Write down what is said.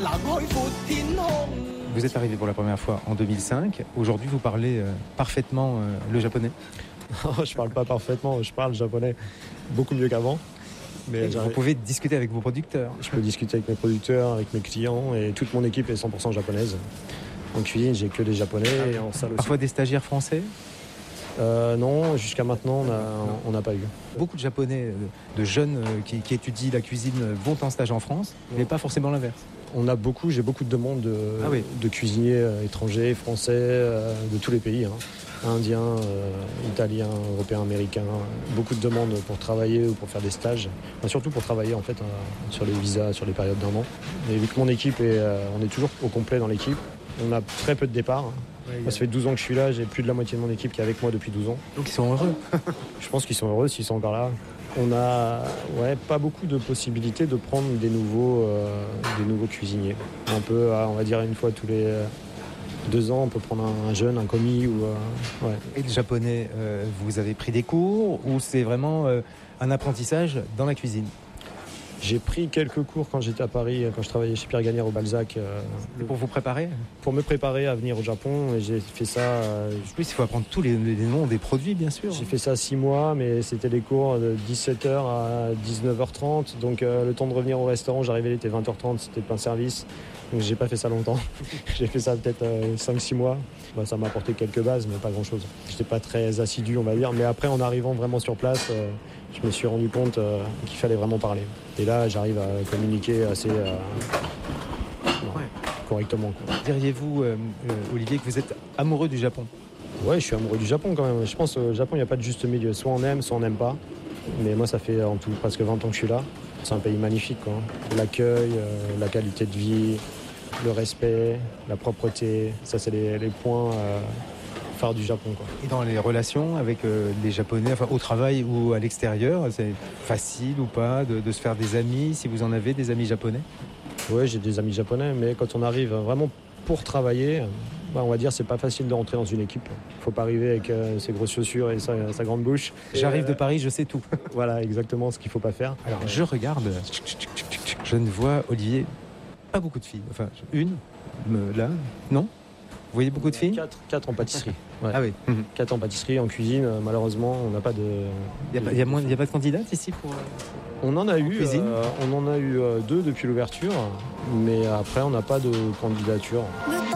Vous êtes arrivé pour la première fois en 2005. Aujourd'hui, vous parlez parfaitement le japonais. Je parle pas parfaitement, je parle japonais beaucoup mieux qu'avant. Mais vous pouvez discuter avec vos producteurs. Je peux discuter avec mes producteurs, avec mes clients, et toute mon équipe est 100% japonaise. En cuisine, j'ai que des japonais, et en salle aussi. Parfois des stagiaires français? Non, jusqu'à maintenant, on n'a pas eu. Beaucoup de Japonais, de jeunes qui étudient la cuisine vont en stage en France, mais pas forcément l'inverse. J'ai beaucoup de demandes de cuisiniers étrangers, français, de tous les pays. Indiens, italiens, européens, américains. Beaucoup de demandes pour travailler ou pour faire des stages. Enfin, surtout pour travailler en fait sur les visas, sur les périodes d'un an. Et vu que mon équipe on est toujours au complet dans l'équipe, on a très peu de départs. Moi, ça fait 12 ans que je suis là, j'ai plus de la moitié de mon équipe qui est avec moi depuis 12 ans. Donc ils sont heureux. Je pense qu'ils sont heureux s'ils sont encore là. On a pas beaucoup de possibilités de prendre des nouveaux cuisiniers. On va dire une fois tous les 2 ans, on peut prendre un jeune, un commis. Et le japonais, vous avez pris des cours ou c'est vraiment un apprentissage dans la cuisine? J'ai pris quelques cours quand j'étais à Paris, quand je travaillais chez Pierre Gagnère au Balzac. Pour vous préparer? Pour me préparer à venir au Japon. Et j'ai fait ça... Oui, il faut apprendre tous les noms des produits, bien sûr. J'ai fait ça 6 mois, mais c'était des cours de 17h à 19h30. Donc le temps de revenir au restaurant, j'arrivais, il était 20h30, c'était plein service. Donc j'ai pas fait ça longtemps. J'ai fait ça peut-être 5-6 mois. Ça m'a apporté quelques bases, mais pas grand-chose. J'étais pas très assidu, on va dire. Mais après, en arrivant vraiment sur place, je me suis rendu compte qu'il fallait vraiment parler. Et là, j'arrive à communiquer assez correctement. Diriez-vous, Olivier, que vous êtes amoureux du Japon? Ouais, je suis amoureux du Japon quand même. Je pense qu'au Japon, il n'y a pas de juste milieu. Soit on aime, soit on n'aime pas. Mais moi, ça fait en tout presque 20 ans que je suis là. C'est un pays magnifique, quoi. L'accueil, la qualité de vie, le respect, la propreté, ça c'est les points phares du Japon, quoi. Et dans les relations avec les Japonais, au travail ou à l'extérieur, c'est facile ou pas de se faire des amis, si vous en avez des amis japonais? Oui, j'ai des amis japonais, mais quand on arrive vraiment pour travailler, on va dire c'est pas facile de rentrer dans une équipe. Il faut pas arriver avec ses grosses chaussures et sa grande bouche. J'arrive de Paris, je sais tout. Voilà, exactement ce qu'il faut pas faire. Alors je regarde, je ne vois, Olivier, pas beaucoup de filles. Enfin, une, là, non? Vous voyez beaucoup de filles? 4 en pâtisserie. Ouais. Ah oui. 4 en pâtisserie, en cuisine, malheureusement, on n'a pas de... Il n'y a pas de candidates ici pour... On en a eu, cuisine. on en a eu 2 depuis l'ouverture, mais après on n'a pas de candidature.